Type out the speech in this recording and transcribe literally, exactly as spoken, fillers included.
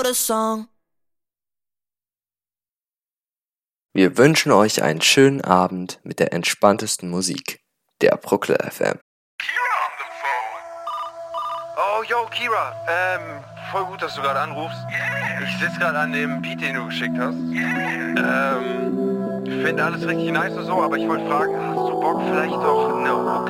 Wir wünschen euch einen schönen Abend mit der entspanntesten Musik, der Brooklyn F M. Oh, yo, Kira, ähm, voll gut, dass du gerade anrufst. Ich sitze gerade an dem Beat, den du geschickt hast. Ähm, finde alles richtig nice und so, aber ich wollte fragen, hast du Bock, vielleicht doch eine